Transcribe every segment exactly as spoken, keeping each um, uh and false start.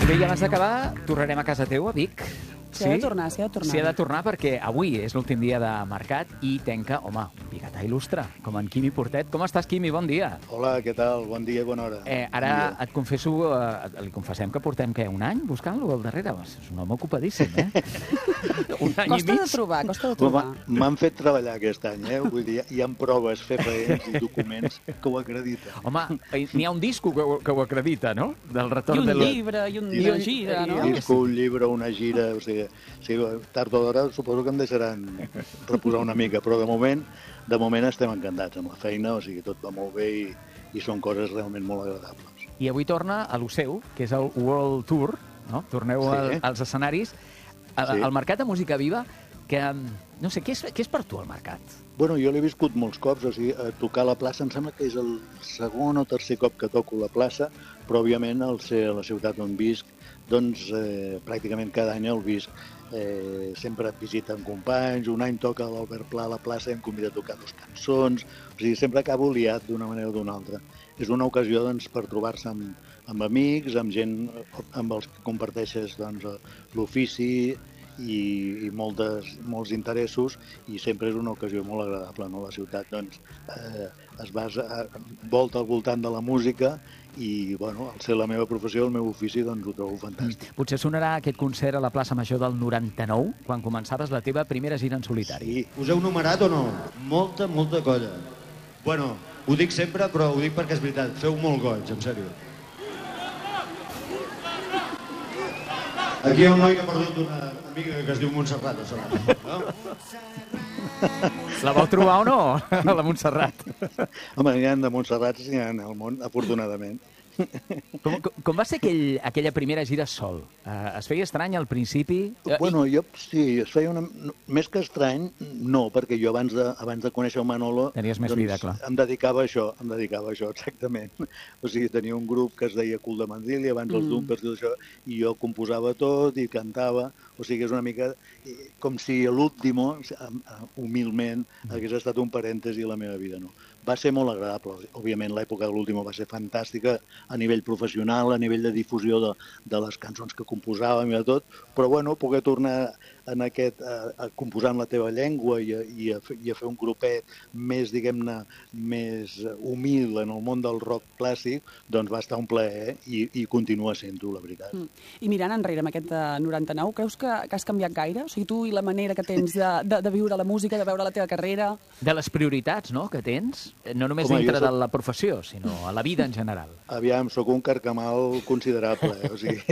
Bé, i abans d'acabar, tornarem a casa teu, a Vic. S'hi ha de tornar, s'hi ha de tornar. S'hi ha de tornar perquè avui és l'últim dia de mercat i tenca, home, un biguetà il·lustre, com en Quimi Portet. Com estàs, Quimi? Bon dia. Hola, què tal? Bon dia i bona hora. Eh, ara bon et confesso, eh, li confessem que portem, què, un any buscant-lo al darrere? És un home ocupadíssim, eh? un any costa i mig. de trobar, costa de trobar. M'han fet treballar aquest any, eh? Vull dir, hi ha proves fefaents i documents que ho acrediten. Home, n'hi ha un disco que ho, que ho acredita, no? Del I retorn un de la... llibre, i un- I una gira, no? Un disco, un llibre, una gira, o sigui, sí, tard o d'hora suposo que em deixaran reposar una mica, però de moment, de moment estem encantats amb la feina, o sigui, tot va molt bé i, i són coses realment molt agradables. I avui torna a lo seu, que és el World Tour, no? Torneu Sí. al, als escenaris. El, Sí. el Mercat de Música Viva, que, no sé, què és, què és per tu el Mercat? Bueno, jo l'he viscut molts cops, o sigui, a tocar a la plaça, em sembla que és el segon o tercer cop que toco la plaça, però òbviament al ser a la ciutat on visc, doncs eh, pràcticament cada any el visc. Eh, sempre visiten companys, un any toca l'Albert Pla a la plaça i em convida a tocar dues cançons, o sigui, sempre acabo liat d'una manera o d'una altra. És una ocasió doncs, per trobar-se amb, amb amics, amb gent amb els que comparteixes doncs, l'ofici i, i moltes, molts interessos, i sempre és una ocasió molt agradable, no? La ciutat doncs, eh, es basa, volta al voltant de la música i, bueno, al ser la meva professió, el meu ofici, doncs ho trobo fantàstic. Potser sonarà aquest concert a la plaça Major del noranta-nou, quan començaves la teva primera gira en solitari. Sí, Us heu numerat o no? Molta, molta colla. Bueno, ho dic sempre, però ho dic perquè és veritat. Feu molt goig, en sèrio. Aquí hi ha un noi que ha perdut una amiga que es diu Montserrat, a Solana, no? La vau trobar o no, la Montserrat? home, n'hi ha de Montserrats, n'hi ha al món, afortunadament. Com, com, com va ser aquell, aquella primera gira sol? Uh, es feia estrany al principi? Uh, Bueno, jo sí, es feia una... no, més que estrany, no, perquè jo abans de, abans de conèixer el Manolo... Tenies més vida, clar. Em dedicava a això, em dedicava a això, exactament. O sigui, tenia un grup que es deia Cul de Mandília, abans els Mm. Dumpers i tot això, i jo composava tot i cantava, o sigui, és una mica eh, com si l'último, humilment, hagués estat un parèntesi a la meva vida, no? Va ser molt agradable, òbviament l'època de l'último va ser fantàstica a nivell professional, a nivell de difusió de, de les cançons que composàvem i de tot, però bueno, poder tornar en aquest, a, a composar en la teva llengua i a, i a, fer, i a fer un grupet més, diguem-ne, més humil en el món del rock clàssic, doncs va estar un plaer i, i continua sent-ho, la veritat. Mm. I mirant enrere amb aquest eh, noranta-nou, creus que, que has canviat gaire? O sigui, tu i la manera que tens de, de, de viure la música, de veure la teva carrera... De les prioritats, no?, que tens, no només Home, dintre jo soc- de la professió, sinó a la vida en general. Aviam, sóc un carcamal considerable, eh? O sigui,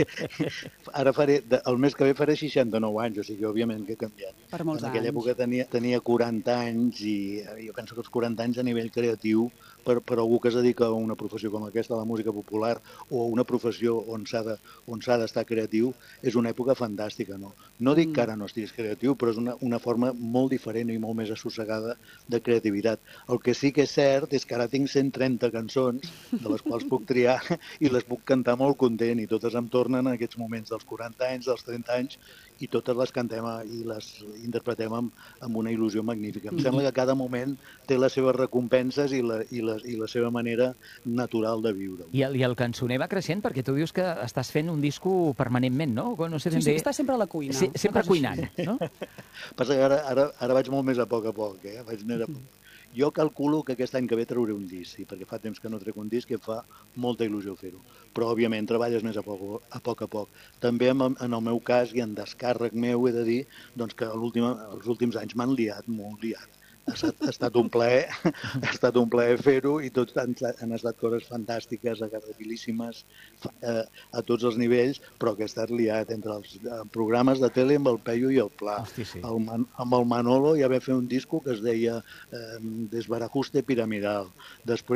ara faré, de, el mes que ve faré seixanta-nou anys, o sigui, òbviament que he canviat. Per molts en aquella anys. època tenia, tenia quaranta anys i eh, jo penso que els quaranta anys a nivell creatiu per, per algú que es dedica a una professió com aquesta, a la música popular, o a una professió on s'ha de, on s'ha d'estar creatiu, és una època fantàstica, no? No dic que ara no estiguis creatiu, però és una, una forma molt diferent i molt més assossegada de creativitat. El que sí que és cert és que ara tinc cent trenta cançons, de les quals puc triar i les puc cantar molt content, i totes em tornen en aquests moments dels quaranta anys, dels trenta anys, i totes les cantem i les interpretem amb, amb una il·lusió magnífica. Em sembla que cada moment té les seves recompenses i la, i la, i la seva manera natural de viure. I el, I el cançoner va creixent perquè tu dius que estàs fent un disco permanentment, no? no sé Sí, ben sí, bé... que estàs sempre a la cuina. Sí, sempre Una cosa cuinant, així. no? Passa que ara, ara, ara vaig molt més a poc a poc, eh? Vaig més a poc. Jo calculo que aquest any que ve trauré un disc, sí, perquè fa temps que no trec un disc i em fa molta il·lusió fer-ho. Però, òbviament, treballes més a poc a poc. A poc. També en, en el meu cas i en descàrrec meu he de dir doncs, que l'última, els últims anys m'han liat, molt liat. Ha estat, ha estat un plaer, ha estat un plaer fer-ho i tots han, han estat coses fantàstiques, agradabilíssimes eh, a tots els nivells, però que he estat liat entre els eh, programes de tele amb el Peyu i el Pla. Hosti, sí. El Man, amb el Manolo ja vam fer un disco que es deia eh, Desbarajuste Piramidal. Després